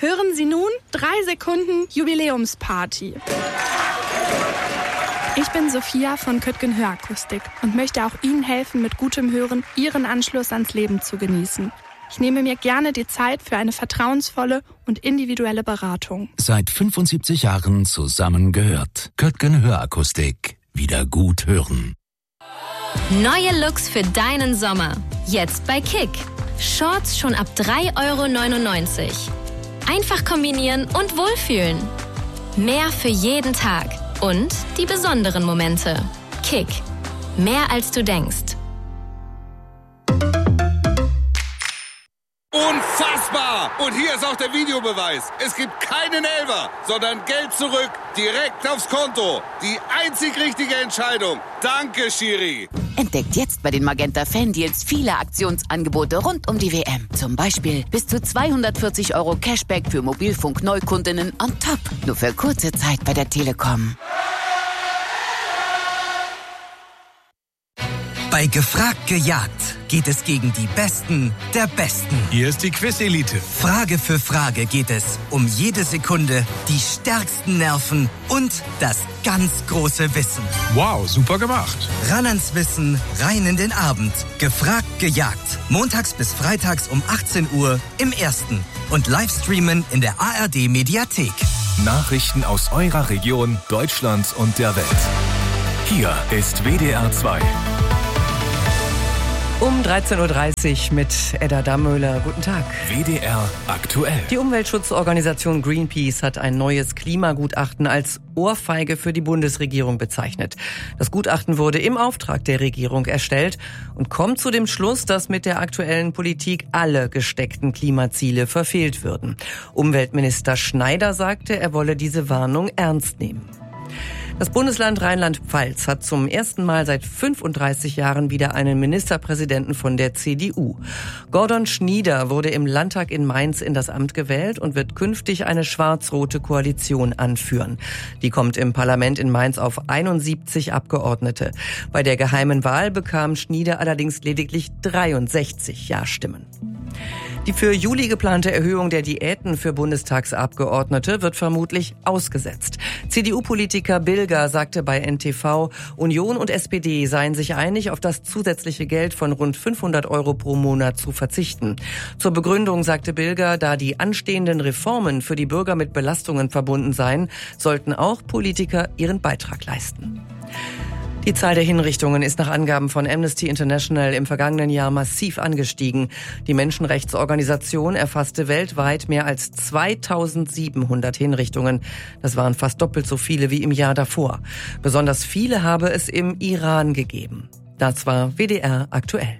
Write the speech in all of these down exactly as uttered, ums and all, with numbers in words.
Hören Sie nun drei Sekunden Jubiläumsparty. Ich bin Sophia von Köttgen Hörakustik und möchte auch Ihnen helfen, mit gutem Hören Ihren Anschluss ans Leben zu genießen. Ich nehme mir gerne die Zeit für eine vertrauensvolle und individuelle Beratung. Seit fünfundsiebzig Jahren zusammengehört. Köttgen Hörakustik. Wieder gut hören. Neue Looks für deinen Sommer. Jetzt bei Kick. Shorts schon ab drei Euro neunundneunzig. Einfach kombinieren und wohlfühlen. Mehr für jeden Tag. Und die besonderen Momente. Kick. Mehr als du denkst. Unfassbar! Und hier ist auch der Videobeweis. Es gibt keinen Elfer, sondern Geld zurück, direkt aufs Konto. Die einzig richtige Entscheidung. Danke, Schiri. Entdeckt jetzt bei den Magenta Fan-Deals viele Aktionsangebote rund um die W M. Zum Beispiel bis zu zweihundertvierzig Euro Cashback für Mobilfunk-Neukundinnen on top. Nur für kurze Zeit bei der Telekom. Bei Gefragt gejagt geht es gegen die Besten der Besten. Hier ist die Quiz-Elite. Frage für Frage geht es um jede Sekunde, die stärksten Nerven und das ganz große Wissen. Wow, super gemacht. Ran ans Wissen, rein in den Abend. Gefragt gejagt. Montags bis freitags um achtzehn Uhr im Ersten. Und Livestreamen in der A R D-Mediathek. Nachrichten aus eurer Region, Deutschlands und der Welt. Hier ist W D R zwei. Um dreizehn Uhr dreißig mit Edda Dammöhler. Guten Tag. W D R aktuell. Die Umweltschutzorganisation Greenpeace hat ein neues Klimagutachten als Ohrfeige für die Bundesregierung bezeichnet. Das Gutachten wurde im Auftrag der Regierung erstellt und kommt zu dem Schluss, dass mit der aktuellen Politik alle gesteckten Klimaziele verfehlt würden. Umweltminister Schneider sagte, er wolle diese Warnung ernst nehmen. Das Bundesland Rheinland-Pfalz hat zum ersten Mal seit fünfunddreißig Jahren wieder einen Ministerpräsidenten von der C D U. Gordon Schnieder wurde im Landtag in Mainz in das Amt gewählt und wird künftig eine schwarz-rote Koalition anführen. Die kommt im Parlament in Mainz auf einundsiebzig Abgeordnete. Bei der geheimen Wahl bekam Schnieder allerdings lediglich dreiundsechzig Ja-Stimmen. Die für Juli geplante Erhöhung der Diäten für Bundestagsabgeordnete wird vermutlich ausgesetzt. C D U-Politiker Bilger sagte bei N T V, Union und S P D seien sich einig, auf das zusätzliche Geld von rund fünfhundert Euro pro Monat zu verzichten. Zur Begründung sagte Bilger, da die anstehenden Reformen für die Bürger mit Belastungen verbunden seien, sollten auch Politiker ihren Beitrag leisten. Die Zahl der Hinrichtungen ist nach Angaben von Amnesty International im vergangenen Jahr massiv angestiegen. Die Menschenrechtsorganisation erfasste weltweit mehr als zweitausendsiebenhundert Hinrichtungen. Das waren fast doppelt so viele wie im Jahr davor. Besonders viele habe es im Iran gegeben. Das war W D R aktuell.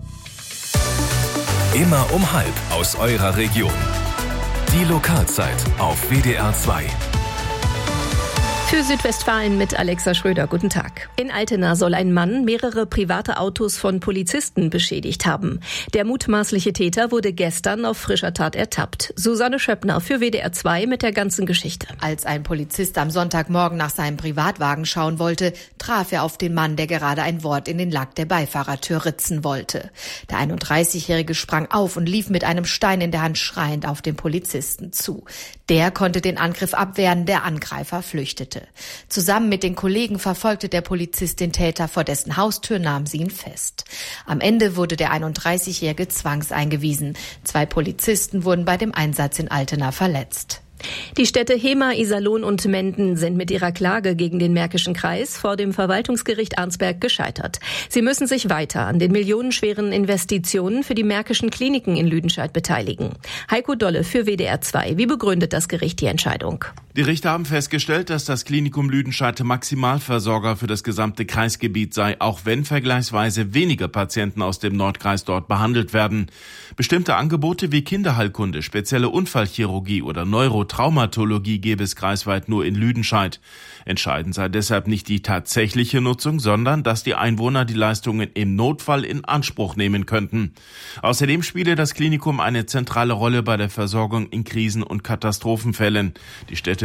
Immer um halb aus eurer Region. Die Lokalzeit auf W D R zwei. Für Südwestfalen mit Alexa Schröder. Guten Tag. In Altena soll ein Mann mehrere private Autos von Polizisten beschädigt haben. Der mutmaßliche Täter wurde gestern auf frischer Tat ertappt. Susanne Schöppner für W D R zwei mit der ganzen Geschichte. Als ein Polizist am Sonntagmorgen nach seinem Privatwagen schauen wollte, traf er auf den Mann, der gerade ein Wort in den Lack der Beifahrertür ritzen wollte. Der einunddreißigjährige sprang auf und lief mit einem Stein in der Hand schreiend auf den Polizisten zu. Der konnte den Angriff abwehren, der Angreifer flüchtete. Zusammen mit den Kollegen verfolgte der Polizist den Täter vor dessen Haustür, nahm sie ihn fest. Am Ende wurde der einunddreißigjährige zwangseingewiesen. Zwei Polizisten wurden bei dem Einsatz in Altena verletzt. Die Städte Hemer, Iserlohn und Menden sind mit ihrer Klage gegen den Märkischen Kreis vor dem Verwaltungsgericht Arnsberg gescheitert. Sie müssen sich weiter an den millionenschweren Investitionen für die Märkischen Kliniken in Lüdenscheid beteiligen. Heiko Dolle für W D R zwei. Wie begründet das Gericht die Entscheidung? Die Richter haben festgestellt, dass das Klinikum Lüdenscheid Maximalversorger für das gesamte Kreisgebiet sei, auch wenn vergleichsweise weniger Patienten aus dem Nordkreis dort behandelt werden. Bestimmte Angebote wie Kinderheilkunde, spezielle Unfallchirurgie oder Neurotraumatologie gäbe es kreisweit nur in Lüdenscheid. Entscheidend sei deshalb nicht die tatsächliche Nutzung, sondern dass die Einwohner die Leistungen im Notfall in Anspruch nehmen könnten. Außerdem spiele das Klinikum eine zentrale Rolle bei der Versorgung in Krisen- und Katastrophenfällen. Die Städte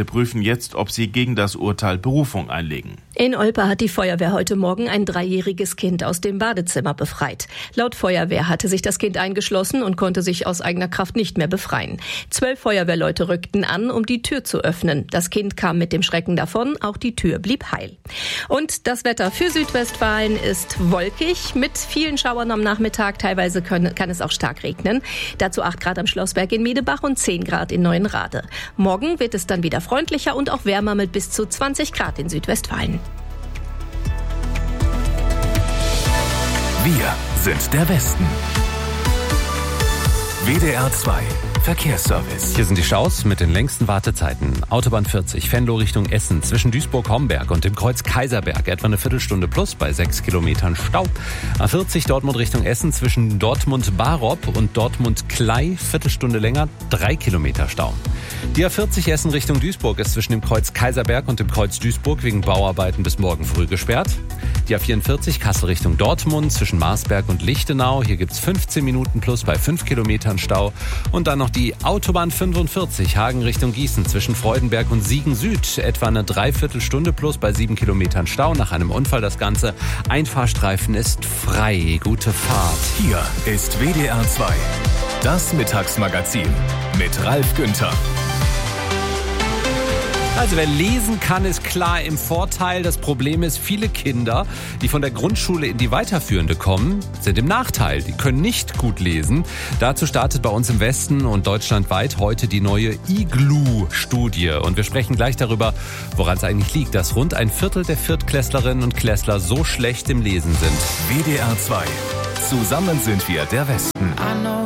Rechtsanwälte prüfen jetzt, ob sie gegen das Urteil Berufung einlegen. In Olpe hat die Feuerwehr heute Morgen ein dreijähriges Kind aus dem Badezimmer befreit. Laut Feuerwehr hatte sich das Kind eingeschlossen und konnte sich aus eigener Kraft nicht mehr befreien. Zwölf Feuerwehrleute rückten an, um die Tür zu öffnen. Das Kind kam mit dem Schrecken davon, auch die Tür blieb heil. Und das Wetter für Südwestfalen ist wolkig mit vielen Schauern am Nachmittag. Teilweise können, kann es auch stark regnen. Dazu acht Grad am Schlossberg in Medebach und zehn Grad in Neuenrade. Morgen wird es dann wieder freundlicher und auch wärmer mit bis zu zwanzig Grad in Südwestfalen. Wir sind der Westen. W D R zwei Verkehrsservice. Hier sind die Staus mit den längsten Wartezeiten. Autobahn vierzig, Venlo Richtung Essen, zwischen Duisburg-Homberg und dem Kreuz Kaiserberg. Etwa eine Viertelstunde plus bei sechs Kilometern Stau. A vierzig Dortmund Richtung Essen, zwischen Dortmund-Barop und Dortmund-Klei. Viertelstunde länger, drei Kilometer Stau. Die A vierzig Essen Richtung Duisburg ist zwischen dem Kreuz Kaiserberg und dem Kreuz Duisburg wegen Bauarbeiten bis morgen früh gesperrt. Die A vierundvierzig Kassel Richtung Dortmund, zwischen Marsberg und Lichtenau. Hier gibt's fünfzehn Minuten plus bei fünf Kilometern Stau. Und dann noch die Autobahn fünfundvierzig, Hagen Richtung Gießen, zwischen Freudenberg und Siegen Süd. Etwa eine Dreiviertelstunde plus bei sieben Kilometern Stau. Nach einem Unfall das Ganze. Ein Fahrstreifen ist frei. Gute Fahrt. Hier ist W D R zwei. Das Mittagsmagazin mit Ralf Günther. Also wer lesen kann, ist klar im Vorteil. Das Problem ist, viele Kinder, die von der Grundschule in die weiterführende kommen, sind im Nachteil. Die können nicht gut lesen. Dazu startet bei uns im Westen und deutschlandweit heute die neue I G L U-Studie. Und wir sprechen gleich darüber, woran es eigentlich liegt, dass rund ein Viertel der Viertklässlerinnen und Klässler so schlecht im Lesen sind. W D R zwei. Zusammen sind wir der Westen.